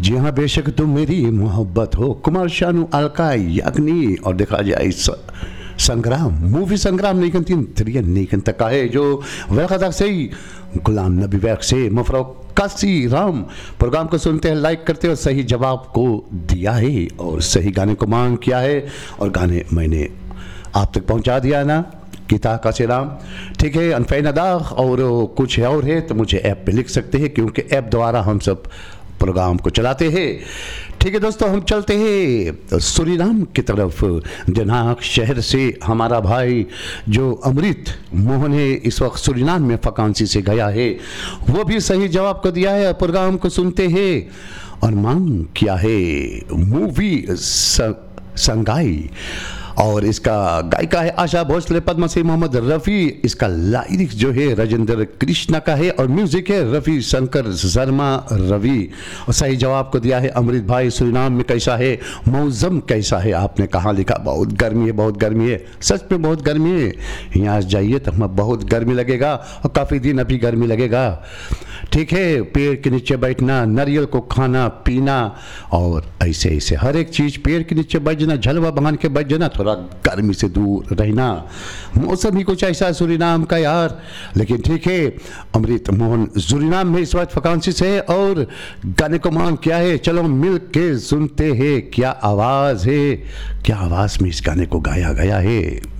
जी हाँ, बेशक तुम मेरी मोहब्बत हो, कुमार शानू अलका याग्निक और देखा जाए संग्राम मूवी संग्राम नहीं कंती त्रियन नहीं कंता काहे जो वैखा से ही गुलाम नबी वैक से मफरोक कासी राम प्रोग्राम को सुनते हैं, लाइक करते हैं और सही जवाब को दिया है और सही गाने को मांग किया है और गाने मैंने आप तक पहुंचा दिया ना किता का से राम। ठीक है, अनफैन अदा और कुछ और है तो मुझे ऐप पे लिख सकते हैं क्योंकि ऐप द्वारा हम सब प्रोग्राम को चलाते हैं। ठीक है दोस्तों, हम चलते हैं सूरीनाम की तरफ। दिनाक शहर से हमारा भाई जो अमृत मोहन है इस वक्त सूरीनाम में फकांसी से गया है, वो भी सही जवाब को दिया है। प्रोग्राम को सुनते हैं और मांग किया है मूवी संगाई और इसका गायिका है आशा भोसले, पद्मश्री मोहम्मद रफ़ी। इसका लाइरिक्स जो है राजेंद्र कृष्णा का है और म्यूजिक है रवि शंकर शर्मा रवि। और सही जवाब को दिया है अमृत भाई। सूरीनाम में कैसा है मौसम, कैसा है? आपने कहाँ लिखा बहुत गर्मी है, बहुत गर्मी है। सच में बहुत गर्मी है, यहाँ जाइए तो हमें बहुत गर्मी लगेगा और काफ़ी दिन अभी गर्मी लगेगा। ठीक है, पेड़ के नीचे बैठना, नारियल को खाना पीना और ऐसे ऐसे हर एक चीज़ पेड़ के नीचे बैठ जाना, झलवा बांध के बैठ जाना, थोड़ा गर्मी से दूर रहना। मौसम ही कुछ ऐसा सूरीनाम का यार। लेकिन ठीक है, अमृत मोहन सूरीनाम में इस वक्त वकांसिस है और गाने को मांग किया है। चलो मिल के सुनते हैं क्या आवाज़ है, क्या आवाज़ में इस गाने को गाया गया है।